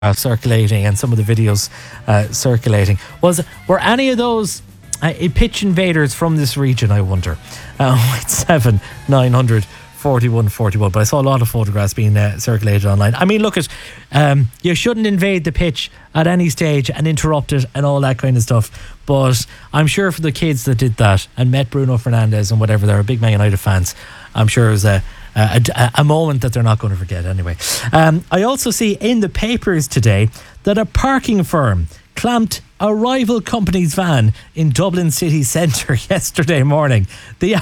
circulating and some of the videos circulating. Were any of those pitch invaders from this region, I wonder? 087 900 4141. But I saw a lot of photographs being circulated online. I mean, look at you shouldn't invade the pitch at any stage and interrupt it and all that kind of stuff. But I'm sure for the kids that did that and met Bruno Fernandes and whatever, they're big Man United fans, I'm sure it was a moment that they're not going to forget anyway. I also see in the papers today that a parking firm clamped a rival company's van in Dublin city centre yesterday morning. The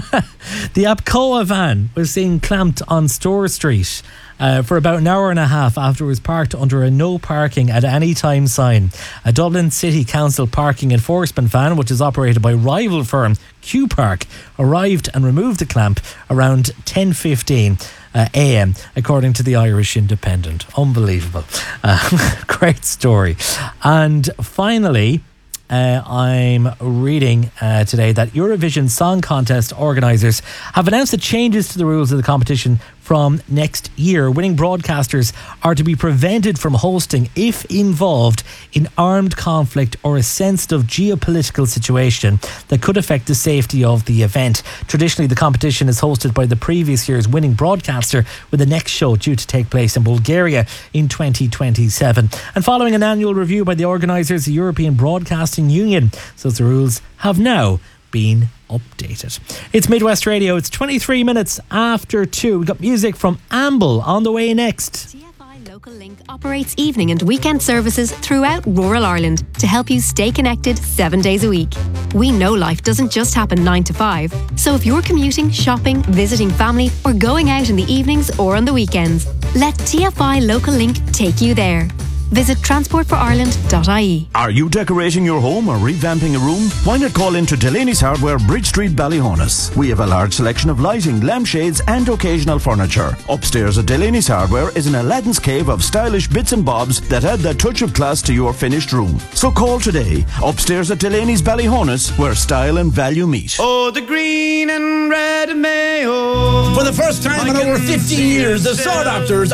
Apcoa van was seen clamped on Store Street for about an hour and a half after it was parked under a no parking at any time sign. A Dublin City Council parking enforcement van, which is operated by rival firm Q Park, arrived and removed the clamp around 10:15 a.m. according to the Irish Independent. Unbelievable. Great story. And finally, I'm reading today that Eurovision Song Contest organisers have announced the changes to the rules of the competition from next year. Winning broadcasters are to be prevented from hosting if involved in armed conflict or a sensitive geopolitical situation that could affect the safety of the event. Traditionally, the competition is hosted by the previous year's winning broadcaster, with the next show due to take place in Bulgaria in 2027. And following an annual review by the organisers, the European Broadcasting Union says the rules have now been updated. It's Midwest Radio. It's 23 minutes after 2. We've got music from Amble on the way next. TFI Local Link operates evening and weekend services throughout rural Ireland to help you stay connected 7 days a week. We know life doesn't just happen 9 to 5, so if you're commuting, shopping, visiting family, or going out in the evenings or on the weekends, let TFI Local Link take you there. Visit transportforireland.ie. Are you decorating your home or revamping a room? Why not call into Delaney's Hardware, Bridge Street, Ballyhonus. We have a large selection of lighting, lampshades and occasional furniture. Upstairs at Delaney's Hardware is an Aladdin's cave of stylish bits and bobs that add that touch of class to your finished room. So call today. Upstairs at Delaney's Ballyhonus, where style and value meet. Oh, the green and red mayo. For the first time in over 15 years, the Saw Doctors